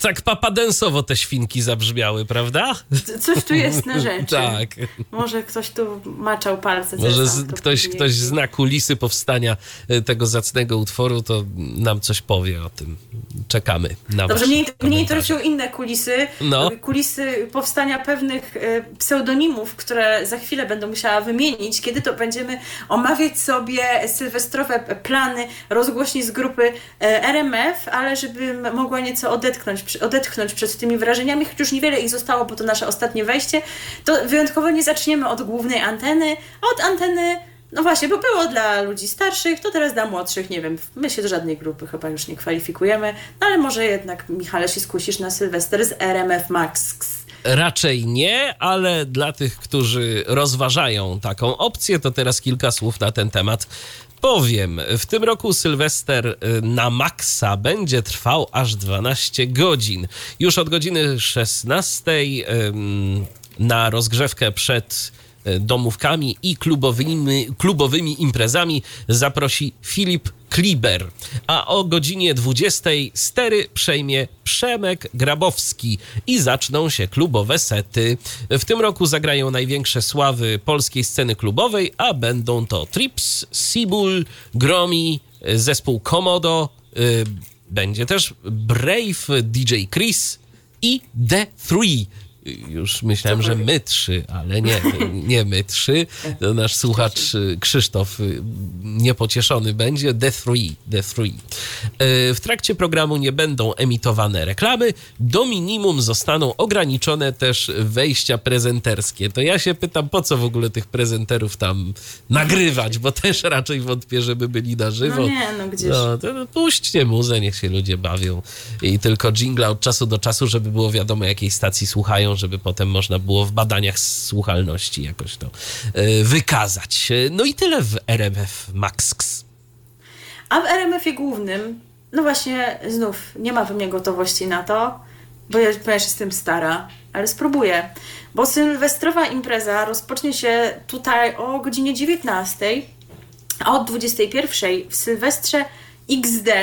tak papadensowo te świnki zabrzmiały, prawda? Coś tu jest na rzeczy. Tak. Może ktoś tu maczał palce. Może ktoś zna kulisy powstania tego zacnego utworu, to nam coś powie o tym. Czekamy na Dobrze, wasze mnie interesują inne kulisy. No. Kulisy powstania pewnych pseudonimów, które za chwilę będę musiała wymienić, kiedy to będziemy omawiać sobie sylwestrowe plany rozgłośni z grupy RMF, ale żebym mogła nieco odetchnąć przed tymi wrażeniami, choć już niewiele ich zostało, bo to nasze ostatnie wejście, to wyjątkowo nie zaczniemy od głównej anteny, od anteny, no właśnie, bo było dla ludzi starszych, to teraz dla młodszych, nie wiem, my się do żadnej grupy chyba już nie kwalifikujemy, no ale może jednak, Michale, się skusisz na Sylwester z RMF Max. Raczej nie, ale dla tych, którzy rozważają taką opcję, to teraz kilka słów na ten temat powiem. W tym roku Sylwester na maksa będzie trwał aż 12 godzin. Już od godziny 16 na rozgrzewkę przed domówkami i klubowymi imprezami zaprosi Filip Kliber, a o godzinie 20 stery przejmie Przemek Grabowski i zaczną się klubowe sety. W tym roku zagrają największe sławy polskiej sceny klubowej, a będą to Trips, Sibul, Gromi, zespół Komodo, będzie też Brave, DJ Chris i The Three. Już myślałem, że my trzy, ale nie my trzy. To nasz słuchacz Krzysztof niepocieszony będzie. The Three. W trakcie programu nie będą emitowane reklamy. Do minimum zostaną ograniczone też wejścia prezenterskie. To ja się pytam, po co w ogóle tych prezenterów tam nagrywać, bo też raczej wątpię, żeby byli na żywo. No nie, no gdzieś. No, to puśćcie muzę, niech się ludzie bawią. I tylko dżingla od czasu do czasu, żeby było wiadomo, jakiej stacji słuchają, żeby potem można było w badaniach słuchalności jakoś to wykazać. No i tyle w RMF Max. A w RMF-ie głównym, no właśnie znów nie ma we mnie gotowości na to, bo ja jestem stara, ale spróbuję. Bo sylwestrowa impreza rozpocznie się tutaj o godzinie 19, a od 21 w Sylwestrze XD